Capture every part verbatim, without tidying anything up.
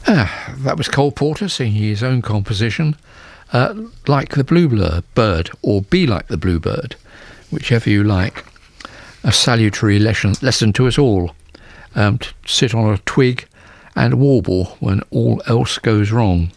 Ah, that was Cole Porter singing his own composition, uh, Like the Bluebird, or Be Like the Bluebird, whichever you like. A salutary lesson, lesson to us all, um, to sit on a twig and warble when all else goes wrong.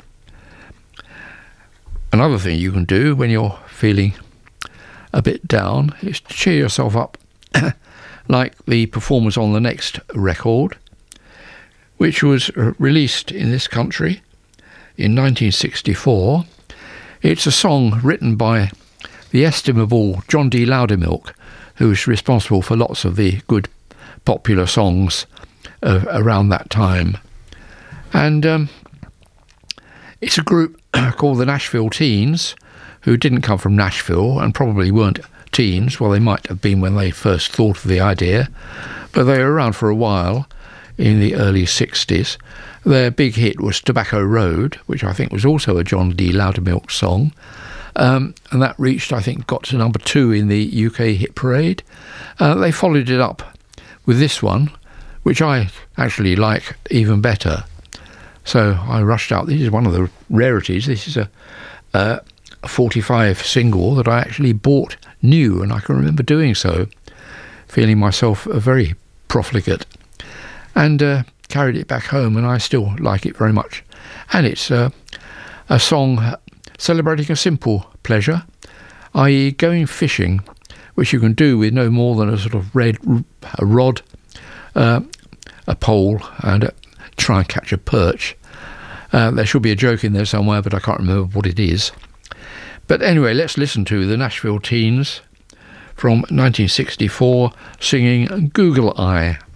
Another thing you can do when you're feeling a bit down is to cheer yourself up, like the performers on the next record, which was released in this country in nineteen sixty-four. It's a song written by the estimable John D. Loudermilk, who's responsible for lots of the good popular songs uh, around that time. And um, it's a group called the Nashville Teens, who didn't come from Nashville and probably weren't teens. Well, they might have been when they first thought of the idea, but they were around for a while in the early sixties. Their big hit was Tobacco Road, which I think was also a John D. Loudermilk song. Um, and that reached, I think, got to number two in the U K hit parade. Uh, they followed it up with this one, which I actually like even better. So I rushed out. This is one of the rarities. This is a, a forty-five single that I actually bought new, and I can remember doing so, feeling myself a very profligate, and uh, carried it back home, and I still like it very much. And it's uh, a song celebrating a simple pleasure, that is going fishing, which you can do with no more than a sort of red a rod, uh, a pole, and uh, try and catch a perch. Uh, there should be a joke in there somewhere, but I can't remember what it is. But anyway, let's listen to the Nashville Teens from nineteen sixty-four singing Google Eye.